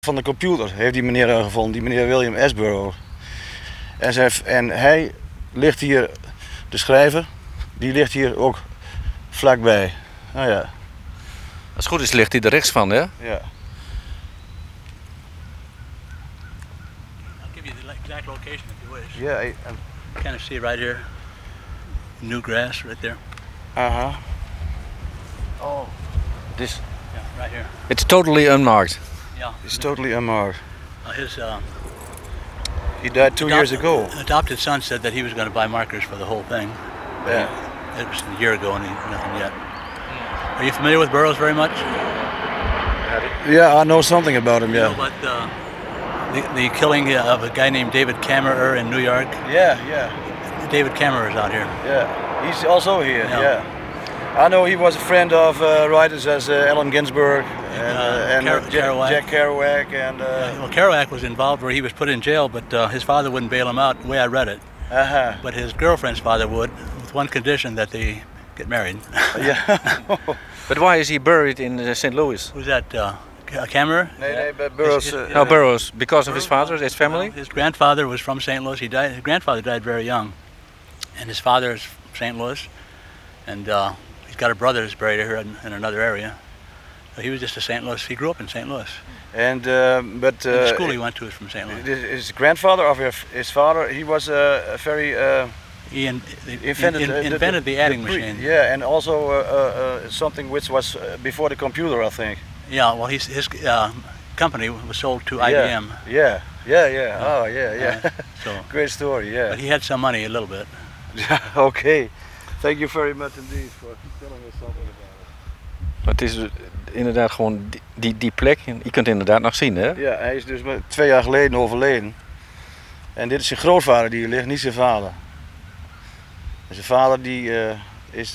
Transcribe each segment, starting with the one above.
van de computer heeft die meneer gevonden, die meneer William S. Burroughs. En hij ligt hier, de schrijver, die ligt hier ook vlakbij. Nou ja. Als het goed is ligt hij er rechts van, hè? Ja. I'll give you the exact location if you wish. Yeah. You kind of see it right here. New grass right there. Oh. This. Yeah, right here. It's totally unmarked. Yeah. It's totally unmarked. His He died 2 years ago. adopted son said that he was going to buy markers for the whole thing. Yeah. It was a year ago and nothing yet. Are you familiar with Burroughs very much? Yeah, I know something about him. You Yeah. know about the killing of a guy named David Kammerer in New York? Yeah. David Kammerer is out here. Yeah. He's also here. Yeah. Yeah. I know he was a friend of writers as Allen Ginsberg and Kerouac. Jack Kerouac and. Well, Kerouac was involved where he was put in jail, but his father wouldn't bail him out the way I read it. But his girlfriend's father would, with one condition, that they get married. Yeah. But why is he buried in St. Louis? Who's that? Kammerer? Nee, but Burroughs. No, Burroughs, because of his father, his family? Well, his grandfather was from St. Louis. His grandfather died very young, and his father is from St. Louis, and he's got a brother who's buried here in another area. So he was just a St. Louis. He grew up in St. Louis. And but The school he went to is from St. Louis. his grandfather or his father, he was a very. He Invented the adding machine. Yeah, and also something which was before the computer, I think. Yeah, well, his company was sold to IBM. Yeah. Oh, yeah. So, Great story, yeah. but he had some money, a little bit. Okay. Thank you very much indeed for telling us something about it. Maar het is inderdaad gewoon die plek. Je kunt het inderdaad nog zien, hè? Ja, hij is dus 2 jaar geleden overleden. En dit is zijn grootvader die hier ligt, niet zijn vader. En zijn vader die is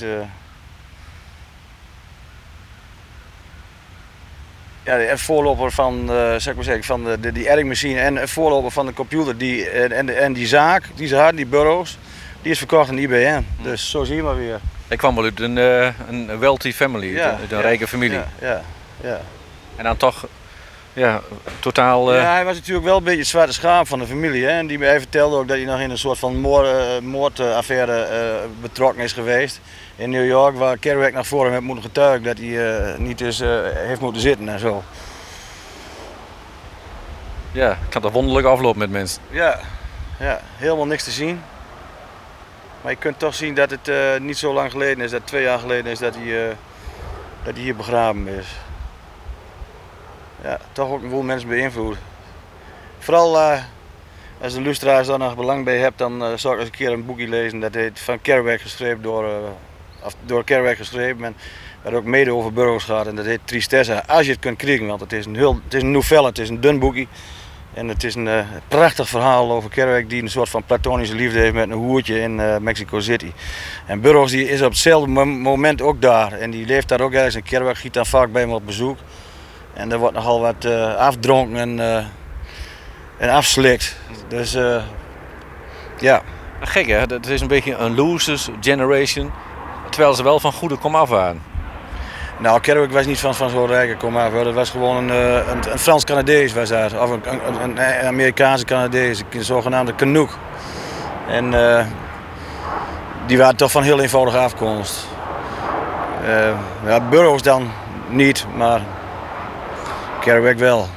de voorloper van, zeg maar zeggen, van die adding-machine en een voorloper van de computer. En die zaak die ze hadden, die Burroughs, die is verkocht aan IBM. Dus zo zie je maar weer. Hij kwam wel uit een wealthy family, uit een rijke familie. Ja. En dan toch, totaal... Ja, hij was natuurlijk wel een beetje het zwarte schaap van de familie. Hè? En hij vertelde ook dat hij nog in een soort van moordaffaire betrokken is geweest in New York, waar Kerouac naar voren heeft moeten getuigen dat hij niet eens heeft moeten zitten en zo. Ja, het kan toch wonderlijk aflopen met mensen. Ja, helemaal niks te zien. Maar je kunt toch zien dat het niet zo lang geleden is, dat 2 jaar geleden is dat hij hier begraven is. Ja, toch ook een boel mensen beïnvloed. Vooral als de luisteraars daar nog belang bij hebt, dan zou ik eens een keer een boekje lezen. Dat heet van Kerouac geschreven, door Kerouac geschreven. En dat ook mede over Burroughs gaat. En dat heet Tristessa, als je het kunt krijgen. Want het is een novelle, het is een dun boekje. En het is een prachtig verhaal over Kerouac die een soort van platonische liefde heeft met een hoertje in Mexico City. En Burroughs die is op hetzelfde moment ook daar. En die leeft daar ook ergens. En Kerouac giet dan vaak bij hem op bezoek. En er wordt nogal wat afdronken en afslikt. Dus ja. Gek hè, het is een beetje een losers generation, terwijl ze wel van goede komaf waren. Nou, Kerouac was niet van zo'n rijke komaf. Dat was gewoon een Frans-Canadees was dat. Of een Amerikaanse Canadees, een zogenaamde Canuck. En die waren toch van heel eenvoudige afkomst. Burroughs dan niet, maar Kerouac wel.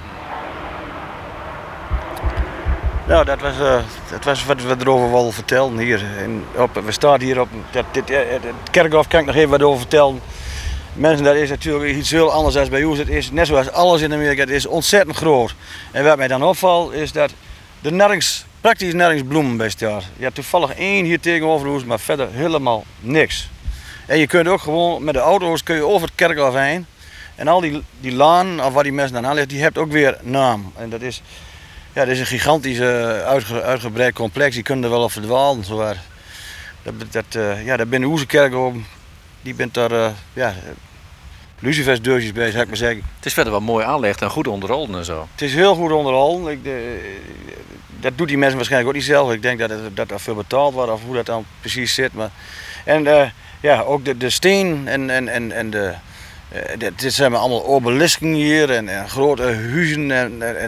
Nou, dat was wat we erover wilden vertellen hier. We staan hier op het kerkhof, kan ik nog even wat over vertellen. Mensen, dat is natuurlijk iets heel anders dan bij ons. Het is net zoals alles in Amerika, het is ontzettend groot. En wat mij dan opvalt is dat er praktisch nergens bloemen bij staan. Je hebt toevallig 1 hier tegenover ons, maar verder helemaal niks. En je kunt ook gewoon met de auto's over het kerkhof heen. En al die laan, of waar die mensen dan aan liggen, die heeft ook weer naam. En dat is een gigantisch uitgebreid complex, die kunnen er wel op verdwalen. Daar binnen onze kerkhof, die bent daar lucifersdeurtjes bij, zou ik maar zeggen. Het is verder wel mooi aangelegd en goed onderhouden en zo. Het is heel goed onderhouden. Dat doet die mensen waarschijnlijk ook niet zelf. Ik denk dat er veel betaald wordt of hoe dat dan precies zit. Maar, en ook de steen en Dit zijn allemaal obelisken hier en grote huizen